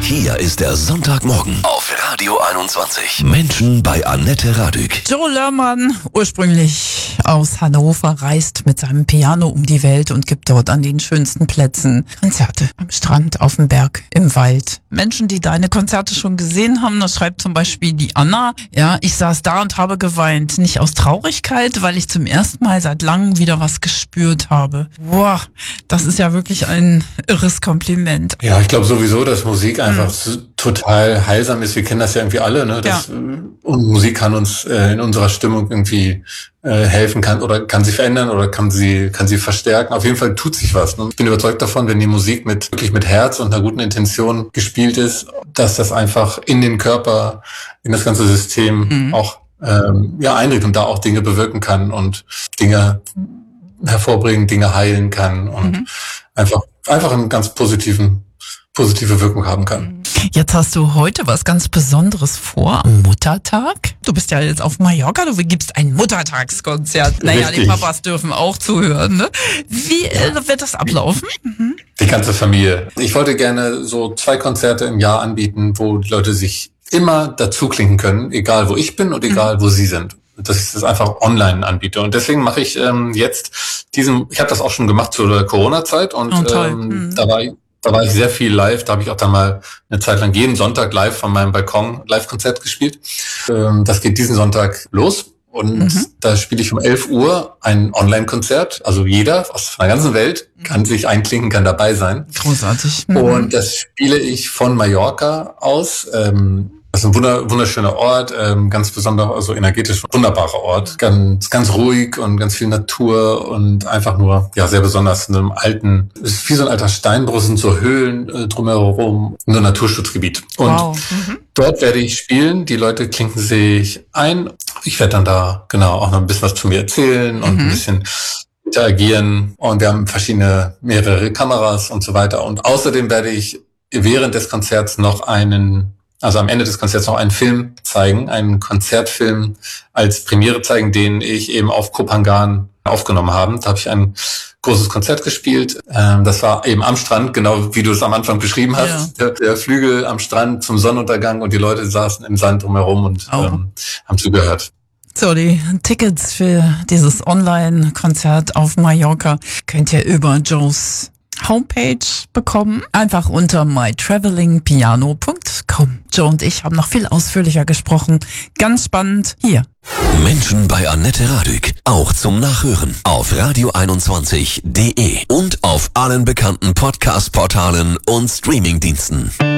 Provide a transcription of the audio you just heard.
Hier ist der Sonntagmorgen auf Radio 21. Menschen bei Annette Radück. Joe Lörmann, ursprünglich aus Hannover, reist mit seinem Piano um die Welt und gibt dort an den schönsten Plätzen Konzerte. Am Strand, auf dem Berg, im Wald. Menschen, die deine Konzerte schon gesehen haben, das schreibt zum Beispiel die Anna. Ja, ich saß da und habe geweint. Nicht aus Traurigkeit, weil ich zum ersten Mal seit langem wieder was gespürt habe. Boah, das ist ja wirklich ein irres Kompliment. Ja, ich glaube sowieso, dass Musik einfach total heilsam ist. Wir kennen das ja irgendwie alle, ne? Und Musik kann uns in unserer Stimmung irgendwie helfen, kann sie verändern oder kann sie verstärken. Auf jeden Fall tut sich was. Ne? Ich bin überzeugt davon, wenn die Musik wirklich mit Herz und einer guten Intention gespielt ist, dass das einfach in den Körper, in das ganze System auch eindringt und da auch Dinge bewirken kann und Dinge hervorbringen, Dinge heilen kann und einfach einen ganz positive Wirkung haben kann. Jetzt hast du heute was ganz Besonderes vor am Muttertag. Du bist ja jetzt auf Mallorca, du gibst ein Muttertagskonzert. Naja, die Papas dürfen auch zuhören, ne? Wie wird das ablaufen? Die ganze Familie. Ich wollte gerne so 2 Konzerte im Jahr anbieten, wo die Leute sich immer dazu klinken können, egal wo ich bin und egal wo sie sind. Dass ich das einfach online anbiete. Und deswegen mache ich jetzt ich habe das auch schon gemacht zu der Corona-Zeit und da war ich sehr viel live. Da habe ich auch dann mal eine Zeit lang jeden Sonntag live von meinem Balkon Live-Konzert gespielt. Das geht diesen Sonntag los. Und da spiele ich um 11 Uhr ein Online-Konzert. Also jeder aus der ganzen Welt kann sich einklinken, kann dabei sein. Großartig. Und das spiele ich von Mallorca aus. Das ist ein wunderschöner Ort, ganz besonders, also energetisch wunderbarer Ort. Ganz ruhig und ganz viel Natur und einfach nur, sehr besonders in einem es ist wie so ein alter Steinbruch, sind so Höhlen drumherum, nur Naturschutzgebiet. Und dort werde ich spielen, die Leute klinken sich ein. Ich werde dann da, auch noch ein bisschen was zu mir erzählen und ein bisschen interagieren. Und wir haben mehrere Kameras und so weiter. Und außerdem werde ich während des Konzerts am Ende des Konzerts noch einen Film zeigen, einen Konzertfilm als Premiere zeigen, den ich eben auf Koh Phangan aufgenommen habe. Da habe ich ein großes Konzert gespielt. Das war eben am Strand, genau wie du es am Anfang beschrieben hast. Ja. Der Flügel am Strand zum Sonnenuntergang und die Leute saßen im Sand drumherum und haben zugehört. So, die Tickets für dieses Online-Konzert auf Mallorca könnt ihr über Joes Homepage bekommen. Einfach unter mytravelingpiano.com. Joe und ich haben noch viel ausführlicher gesprochen. Ganz spannend. Hier. Menschen bei Annette Radück. Auch zum Nachhören auf radio21.de und auf allen bekannten Podcast-Portalen und Streamingdiensten.